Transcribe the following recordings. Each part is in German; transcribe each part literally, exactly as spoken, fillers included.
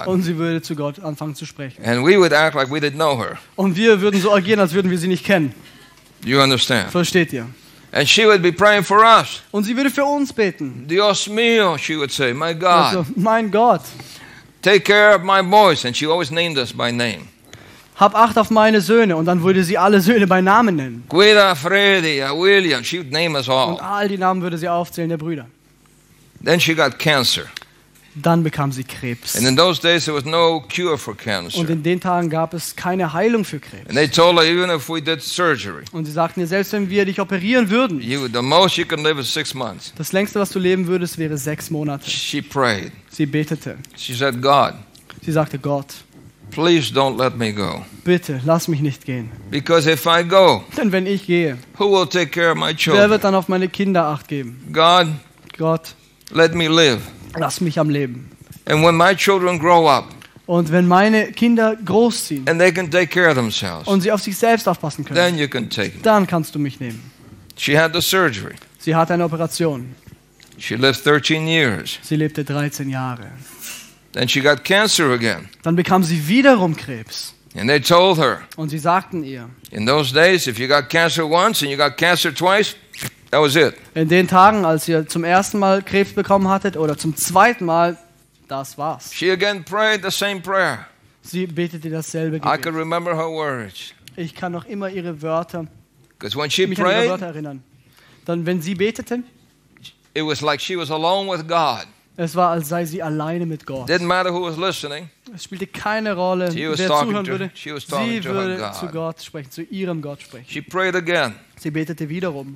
Und sie würde zu Gott anfangen zu sprechen. And we would act like we didn't know her. Und wir würden so agieren, als würden wir sie nicht kennen. You understand? Versteht ihr? And she would be praying for us. Und sie würde für uns beten. Dios mío, she would say, my God. Also, mein Gott, Take care of my boys. And she always named us by name. hab Acht auf meine Söhne. Und dann würde sie alle Söhne bei Namen nennen. Cuida a Freddy, a William. She would name us Und all. all die Namen würde sie aufzählen, der Brüder. Then she got cancer. Dann bekam sie Krebs. And in those days there was no cure for Und cancer. in den Tagen gab es keine Heilung für Krebs. And they told her even if we did surgery, Und sie sagten ihr, selbst wenn wir dich operieren würden, you, the most you can live is six months. das längste, was du leben würdest, wäre sechs Monate. She prayed. Sie betete. She said, God, Sie sagte, Gott, please don't let me go. bitte, lass mich nicht gehen. Because if I go, Denn wenn ich gehe, who will take care of my wer children? wird dann auf meine Kinder Acht geben? God, Gott, let me live. lass mich am Leben. And when my children grow up Und wenn meine Kinder großziehen and they can take care of themselves, und sie auf sich selbst aufpassen können, then you can take them. dann kannst du mich nehmen. She had the surgery. Sie hatte eine Operation. She lived thirteen years. Sie lebte dreizehn Jahre. Then she got cancer again. Dann bekam sie wiederum Krebs. And they told her, Und sie sagten ihr, in those days, if you got cancer once and you got cancer twice, that was it. in den Tagen, als ihr zum ersten Mal Krebs bekommen hattet oder zum zweiten Mal, das war's. She again prayed the same prayer. Sie betete dasselbe I could Gebet. remember her words. Ich kann noch immer ihre Wörter, Because when she mich an ihre prayed, Wörter erinnern. Dann, wenn sie betete, it was like she was alone with God. es war, als sei sie alleine mit Gott. Didn't matter who was listening. Es spielte keine Rolle, She was wer talking zuhören to- würde. she was talking Sie to her würde God. zu Gott sprechen, zu ihrem Gott sprechen. She prayed again. Sie betete wiederum.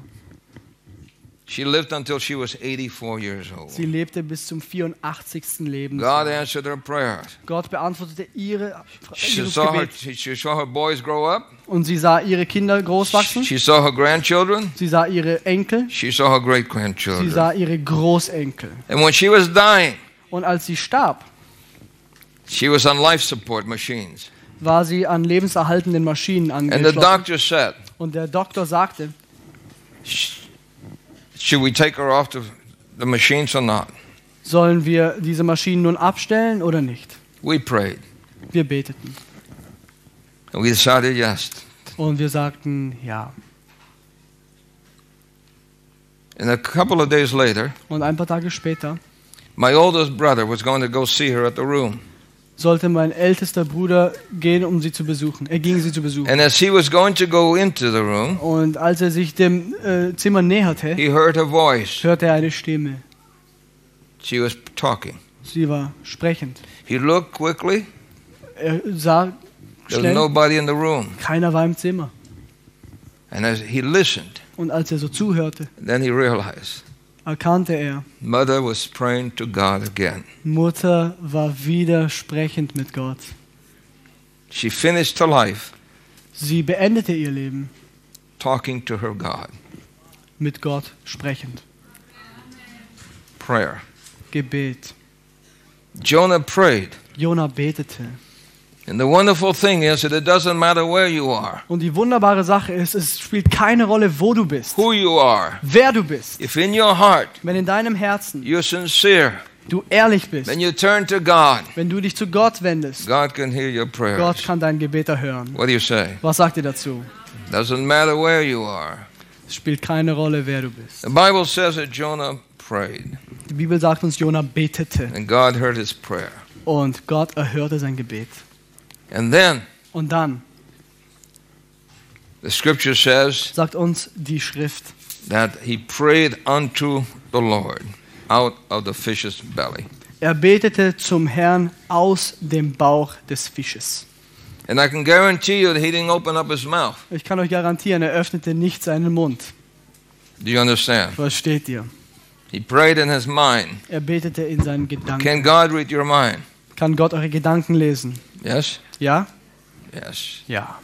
She lived until she was eighty-four years old. Sie lebte bis zum vierundachtzigsten God Lebensjahr. answered her prayers. Gott beantwortete ihre, She ihres saw her, Gebet. she, she saw her boys grow up. Und sie sah ihre Kinder groß wachsen. She saw her grandchildren. Sie sah ihre Enkel. She saw her Sie great-grandchildren. sah ihre Großenkel. And when she was dying, Und als sie starb, she was on life support machines. war sie an lebenserhaltenden Maschinen And the angeschlossen. doctor said, Und der Doktor sagte, should we take her off the, the machines or not? sollen wir diese Maschinen nun abstellen oder nicht? We prayed. Wir beteten. And we decided yes. Und wir sagten ja. And a couple of days later, Und ein paar Tage später my oldest brother was going to go see her at the room. sollte mein ältester Bruder gehen, um sie zu besuchen. Er ging sie zu besuchen. And as he was going to go into the room, Und als er sich dem äh, Zimmer näherte, he heard a voice. hörte er eine Stimme. She was talking. Sie war sprechend. He looked quickly. Er sah There was schnell, nobody in the room. keiner war im Zimmer. And as he listened, Und als er so zuhörte, then he realized erkannte er, mother was praying to God again. Mutter war wieder sprechend mit Gott. She finished her life Sie beendete ihr Leben talking to her God. mit Gott sprechend. Prayer. Gebet. Jonah prayed. Jona betete. And the wonderful thing is that it doesn't matter where you are, Und die wunderbare Sache ist, es spielt keine Rolle, wo du bist, who you are. wer du bist. If in your heart Wenn in deinem Herzen you're sincere, du ehrlich bist, then you turn to God. wenn du dich zu Gott wendest, God can hear your Gott prayers. kann dein Gebet erhören. What do you say? Was sagt ihr dazu? Doesn't matter where you are. Es spielt keine Rolle, wer du bist. The Bible says that Jonah prayed, Die Bibel sagt uns, Jona betete and God heard his prayer. und Gott erhörte sein Gebet. And then Und dann the scripture says sagt uns die Schrift, that he prayed unto the Lord out of the fish's belly. er betete zum Herrn aus dem Bauch des Fisches. And I can guarantee you that he didn't open up his mouth. Ich kann euch garantieren, er öffnete nicht seinen Mund. Do you understand? Versteht ihr? He prayed in his mind. Er betete in seinen Gedanken. Can God read your mind? Kann Gott eure Gedanken lesen? Yes? Ja? Yes. Ja.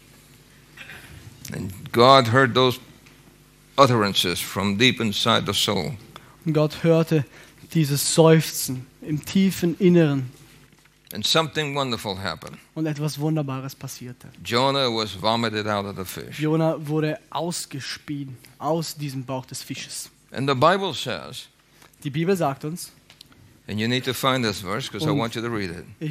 And God heard those utterances from deep inside the soul. Und Gott hörte dieses Seufzen im tiefen Inneren And something wonderful happened. und etwas Wunderbares passierte. Jonah was vomited out of the fish. Jona wurde ausgespien aus diesem Bauch des Fisches. And the Bible says, Die Bibel sagt uns, and you need to find this verse because I Und- want you to read it.